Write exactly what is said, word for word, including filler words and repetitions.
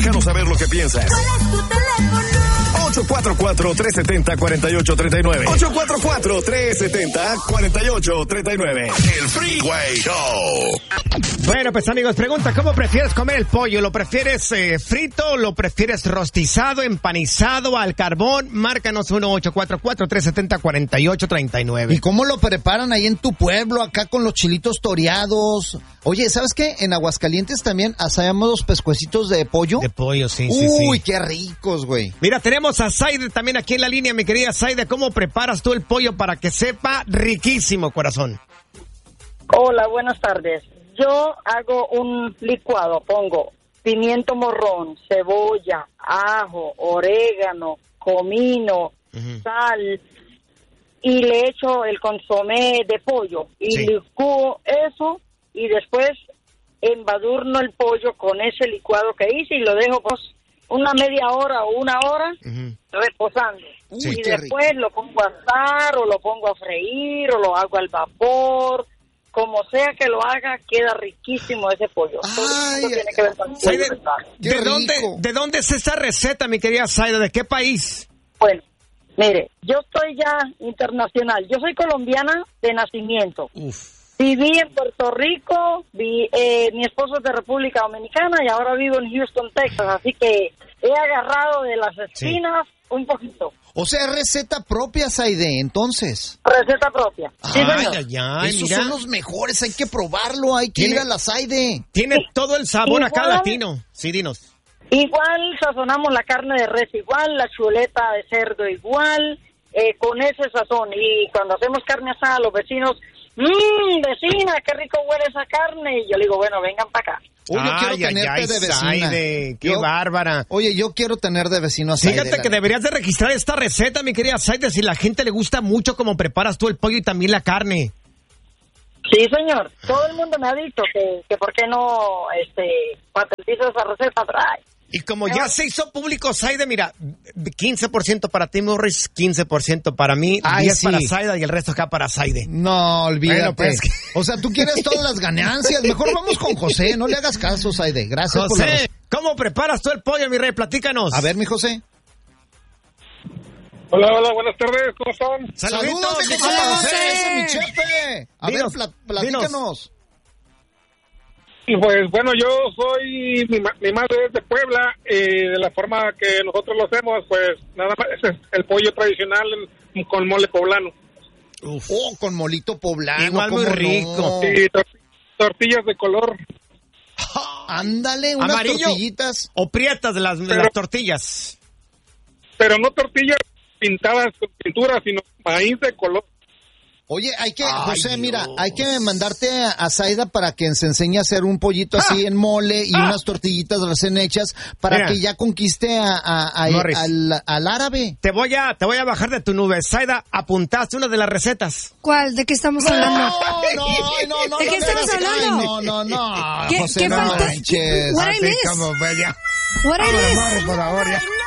Déjanos saber lo que piensas. ¿Cuál es tu teléfono? ocho cuatro cuatro, tres siete cero, cuatro ocho tres nueve. ocho cuatro cuatro, tres siete cero, cuatro ocho tres nueve. El Freeway Show. Bueno, pues amigos, pregunta, ¿cómo prefieres comer el pollo? ¿Lo prefieres eh, frito? ¿Lo prefieres rostizado, empanizado, al carbón? Márcanos uno ocho cuatro cuatro, tres siete cero, cuatro ocho tres nueve. ¿Y cómo lo preparan ahí en tu pueblo, acá con los chilitos toreados? Oye, ¿sabes qué? En Aguascalientes también hacemos los pescuecitos de pollo. De pollo, sí, sí, Uy, sí. qué ricos, güey. Mira, tenemos a Saide también aquí en la línea, mi querida Saide. ¿Cómo preparas tú el pollo para que sepa riquísimo, corazón? Hola, buenas tardes. Yo hago un licuado, pongo pimiento morrón, cebolla, ajo, orégano, comino, uh-huh. sal, y le echo el consomé de pollo y sí. licúo eso y después embadurno el pollo con ese licuado que hice y lo dejo pues una media hora o una hora uh-huh. reposando. Sí, y después rico. Lo pongo a asar o lo pongo a freír o lo hago al vapor. Como sea que lo haga, queda riquísimo ese pollo. Ay, tiene que ver con Saide, ¿de, dónde, ¿De dónde es esta receta, mi querida Saide? ¿De qué país? Bueno, mire, yo estoy ya internacional. Yo soy colombiana de nacimiento. Uf. Viví en Puerto Rico, vi, eh, mi esposo es de República Dominicana y ahora vivo en Houston, Texas. Así que he agarrado de las espinas sí. un poquito. O sea, receta propia, Saide, entonces. Receta propia. Sí, ay, ay, ay, esos mira. Son los mejores, hay que probarlo, hay que tiene, ir a la Saide. Tiene todo el sabor igual, acá latino. Sí, dinos. Igual sazonamos la carne de res igual, la chuleta de cerdo igual, eh, con ese sazón. Y cuando hacemos carne asada, los vecinos, mmm, vecina, qué rico huele esa carne. Y yo le digo, bueno, vengan para acá. Oye, yo quiero ay, tenerte ay, de vecina. Saide, qué yo, bárbara. Oye, yo quiero tener de vecino a Saide. Fíjate que deberías de registrar esta receta, mi querida Saide, si la gente le gusta mucho cómo preparas tú el pollo y también la carne. Sí, señor. Todo el mundo me ha dicho que, que por qué no este, patentizas esa receta. Ay. Y como ya se hizo público, Saide, mira, quince por ciento para Tim Morris, quince por ciento para mí, ay, diez por ciento sí. para Saide y el resto acá para Saide. No, olvídate. Bueno, pues, o sea, tú quieres todas las ganancias. Mejor vamos con José, no le hagas caso, Saide. Gracias José, por la... ¿cómo preparas tú el pollo, mi rey? Platícanos. A ver, mi José. Hola, hola, buenas tardes, ¿cómo están? Saludos, Saludos mi José, José, ese es mi chefe. A dinos, ver, pl- platícanos. Dinos. Pues bueno, yo soy, mi, mi madre es de Puebla, eh, de la forma que nosotros lo hacemos, pues nada más es el pollo tradicional con mole poblano. Uf. Oh, con molito poblano. Igual muy rico. No? Sí, tor- tortillas de color. Ándale, unas amarillo tortillitas. O prietas de las, de pero, las tortillas. Pero no tortillas pintadas con pintura, sino maíz de color. Oye, hay que, ay, José, Dios. Mira, hay que mandarte a, a Saida para que se enseñe a hacer un pollito ah. así en mole y ah. unas tortillitas recién hechas para mira. que ya conquiste a, a, a, al, al árabe. Te voy a, te voy a bajar de tu nube. Saida, apuntaste una de las recetas. ¿Cuál? ¿De qué estamos no, hablando? No, no, no. ¿De no, qué no, estamos no, hablando? No, no, no. ¿Qué, José, ¿qué no falta? manches. What I miss? What I miss? Por favor, ya.